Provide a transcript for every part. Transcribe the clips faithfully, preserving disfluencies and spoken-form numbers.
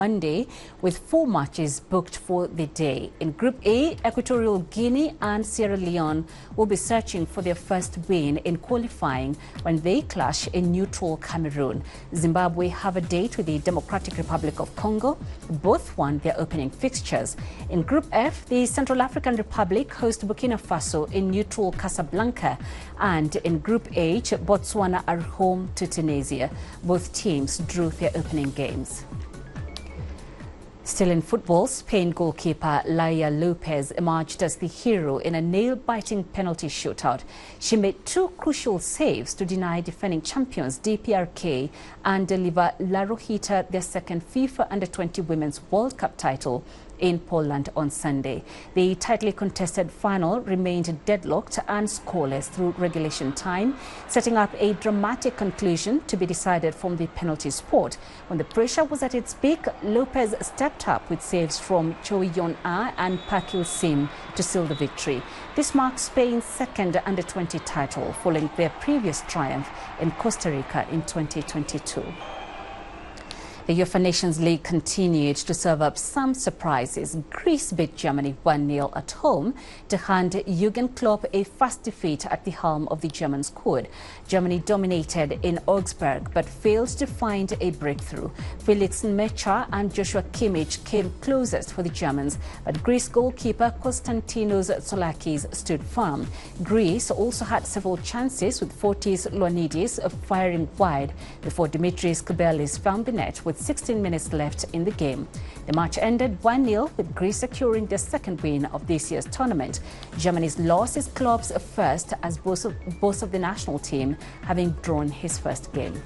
Monday, with four matches booked for the day. In Group A, Equatorial Guinea and Sierra Leone will be searching for their first win in qualifying when they clash in neutral Cameroon. Zimbabwe have a date with the Democratic Republic of Congo. Both won their opening fixtures. In Group F, the Central African Republic host Burkina Faso in neutral Casablanca. And in Group H, Botswana are home to Tunisia. Both teams drew their opening games. Still in football, Spain goalkeeper Laia Lopez emerged as the hero in a nail-biting penalty shootout. She made two crucial saves to deny defending champions D P R K and deliver La Rojita their second FIFA under twenty Women's World Cup title in Poland on Sunday. The tightly contested final remained deadlocked and scoreless through regulation time, setting up a dramatic conclusion to be decided from the penalty spot. When the pressure was at its peak, Lopez stepped up with saves from Choi Yon-ah and Park Il-sim to seal the victory. This marks Spain's second under twenty title, following their previous triumph in Costa Rica in twenty twenty-two. The UEFA Nations League continued to serve up some surprises. Greece beat Germany one nil at home to hand Jurgen Klopp a fast defeat at the helm of the German squad. Germany dominated in Augsburg but failed to find a breakthrough. Felix Mecha and Joshua Kimmich came closest for the Germans, but Greece goalkeeper Konstantinos Tsoulakis stood firm. Greece also had several chances, with Fotis Ioannidis firing wide before Dimitris Koubelis found the net with sixteen minutes left in the game. The match ended one nil, with Greece securing their second win of this year's tournament. Germany's loss is Klopp's first, as both of, both of the national team having drawn his first game.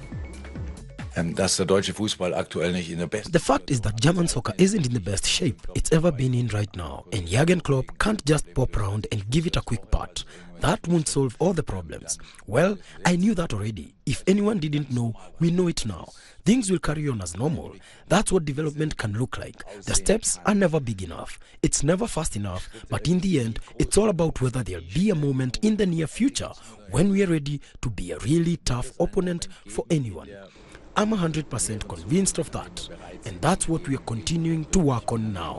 The fact is that German soccer isn't in the best shape it's ever been in right now, and Jurgen Klopp can't just pop around and give it a quick pat. That won't solve all the problems. Well, I knew that already. If anyone didn't know, we know it now. Things will carry on as normal. That's what development can look like. The steps are never big enough. It's never fast enough. But in the end, it's all about whether there'll be a moment in the near future when we are ready to be a really tough opponent for anyone. I'm one hundred percent convinced of that, and that's what we are continuing to work on now.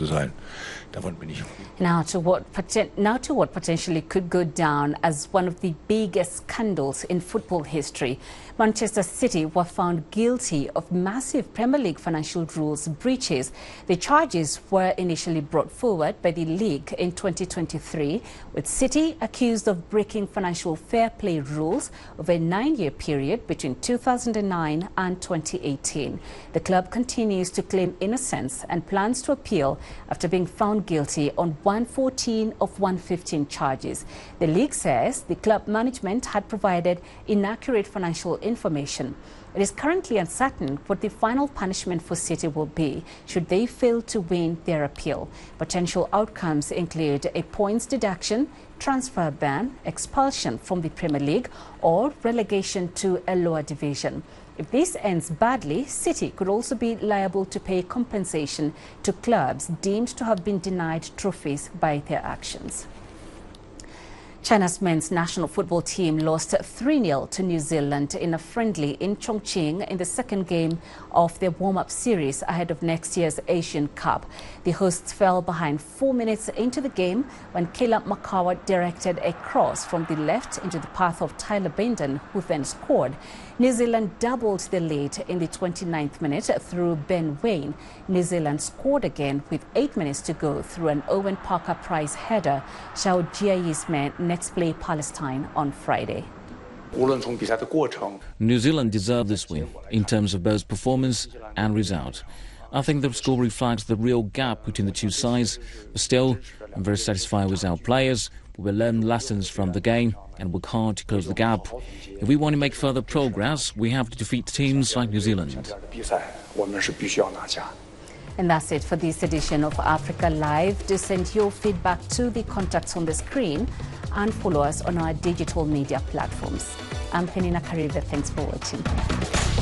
Now to what now to what potentially could go down as one of the biggest scandals in football history. Manchester City were found guilty of massive Premier League financial rules breaches. The charges were initially brought forward by the league in twenty twenty-three, with City accused of breaking financial fair play rules over a nine-year period between two thousand nine and twenty eighteen. The club continues to claim innocence and plans to appeal after being found guilty on one hundred fourteen of one hundred fifteen charges. The league says the club management had provided inaccurate financial information. It is currently uncertain what the final punishment for City will be should they fail to win their appeal. Potential outcomes include a points deduction, transfer ban, expulsion from the Premier League, or relegation to a lower division. If this ends badly, City could also be liable to pay compensation to clubs deemed to have been denied trophies by their actions. China's men's national football team lost three nil to New Zealand in a friendly in Chongqing in the second game of their warm-up series ahead of next year's Asian Cup. The hosts fell behind four minutes into the game when Caleb Makawa directed a cross from the left into the path of Tyler Bindon, who then scored. New Zealand doubled the lead in the twenty-ninth minute through Ben Waine. New Zealand scored again with eight minutes to go through an Owen Parker-Price header. Xiao Jiayi's men next play Palestine on Friday. New Zealand deserved this win in terms of both performance and result. I think the score reflects the real gap between the two sides, but still, I'm very satisfied with our players. We will learn lessons from the game and work hard to close the gap. If we want to make further progress, we have to defeat teams like New Zealand. And that's it for this edition of Africa Live. Do send your feedback to the contacts on the screen and follow us on our digital media platforms. I'm Penina Karibe. Thanks for watching.